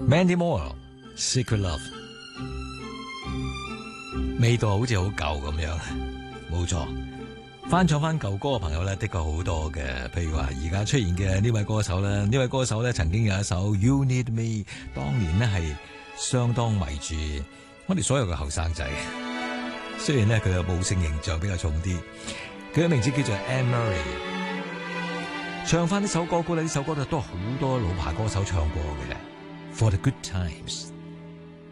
Mandy Moore，Secret Love， 味道好似好舊咁樣，冇錯。翻唱翻舊歌嘅朋友咧，的確好多嘅。譬如話而家出現嘅呢位歌手咧，呢位歌手咧曾經有一首 You Need Me， 當年咧係相當迷住我哋所有嘅後生仔。雖然咧佢嘅母性形象比較重啲，佢嘅名字叫做 Anne Murray。唱翻呢首歌曲咧，呢首歌都係好多老牌歌手唱過嘅。For the Good Times。